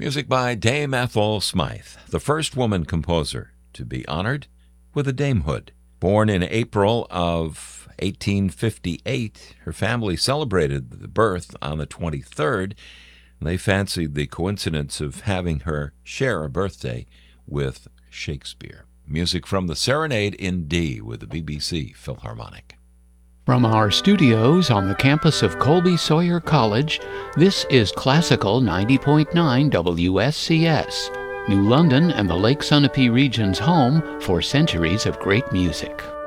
Music by Dame Ethel Smythe, the first woman composer to be honored with a damehood. Born in April of 1858, her family celebrated the birth on the 23rd. They fancied the coincidence of having her share a birthday with Shakespeare. Music from the Serenade in D with the BBC Philharmonic. From our studios on the campus of Colby Sawyer College, this is Classical 90.9 WSCS, New London and the Lake Sunapee region's home for centuries of great music.